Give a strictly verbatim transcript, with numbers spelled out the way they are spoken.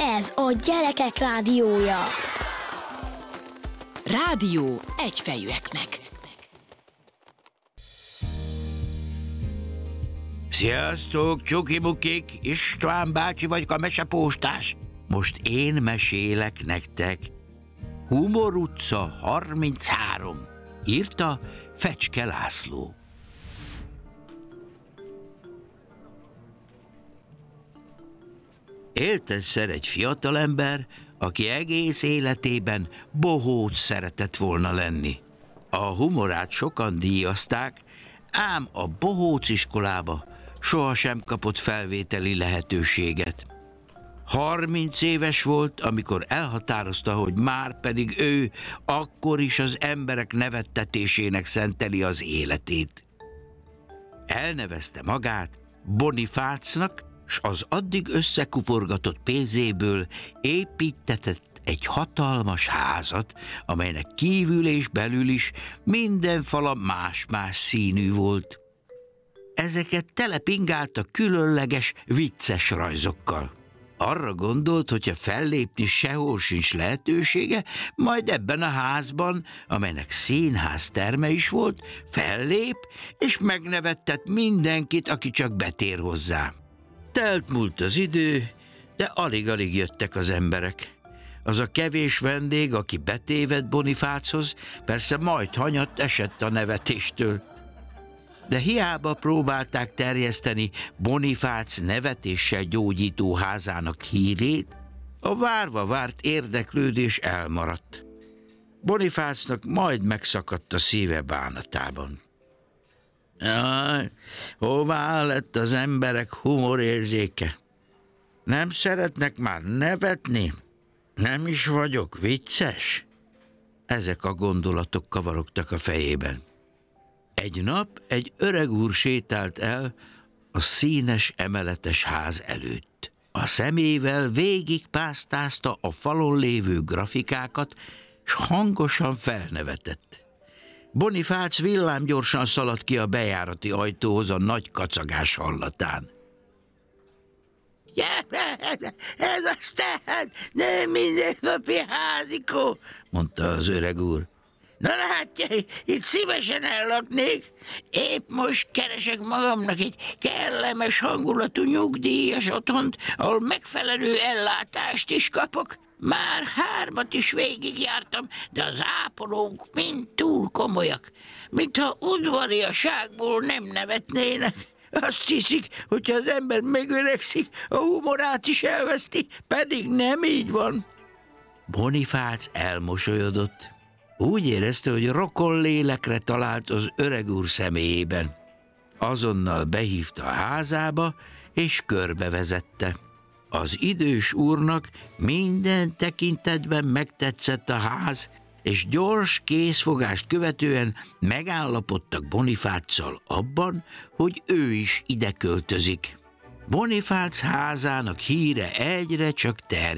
Ez a Gyerekek Rádiója. Rádió egyfejűeknek. Sziasztok, csukimukik! István bácsi vagyok, a mesepóstás. Most én mesélek nektek. Humor utca harminchárom. Írta Fecske László. Élt egyszer egy fiatalember, aki egész életében bohóc szeretett volna lenni. A humorát sokan díjazták, ám a bohóc iskolába sohasem kapott felvételi lehetőséget. Harminc éves volt, amikor elhatározta, hogy már pedig ő akkor is az emberek nevettetésének szenteli az életét. Elnevezte magát Bonifácnak, s az addig összekuporgatott pénzéből építtetett egy hatalmas házat, amelynek kívül és belül is minden fala más-más színű volt. Ezeket telepingálta különleges, vicces rajzokkal. Arra gondolt, hogyha fellépni sehol sincs lehetősége, majd ebben a házban, amelynek színház terme is volt, fellép és megnevettet mindenkit, aki csak betér hozzá. Telt múlt az idő, de alig-alig jöttek az emberek. Az a kevés vendég, aki betévedt Bonifáchoz, persze majd hanyatt esett a nevetéstől. De hiába próbálták terjeszteni Bonifác nevetéssel gyógyító házának hírét, a várva várt érdeklődés elmaradt. Bonifácnak majd megszakadt a szíve bánatában. Jaj, hová lett az emberek humorérzéke? Nem szeretnek már nevetni? Nem is vagyok vicces? Ezek a gondolatok kavarogtak a fejében. Egy nap egy öreg úr sétált el a színes emeletes ház előtt. A szemével végigpásztázta a falon lévő grafikákat, s hangosan felnevetett. Bonifác villámgyorsan szaladt ki a bejárati ajtóhoz a nagy kacagás hallatán. Ez aztán nem mindennapi házikó, mondta az öreg úr. Na látja, itt szívesen ellaknék. Épp most keresek magamnak egy kellemes hangulatú nyugdíjas otthont, ahol megfelelő ellátást is kapok. Már hármat is végigjártam, de az ápolók mind túl komolyak, mintha udvariaságból nem nevetnének. Azt hiszik, hogyha az ember megöregszik, a humorát is elveszti, pedig nem így van. Bonifác elmosolyodott. Úgy érezte, hogy rokon lélekre talált az öreg úr személyében. Azonnal behívta a házába, és körbevezette. Az idős úrnak minden tekintetben megtetszett a ház, és gyors készfogást követően megállapodtak Bonifáccal abban, hogy ő is ide költözik. Bonifác házának híre egyre csak terjedt.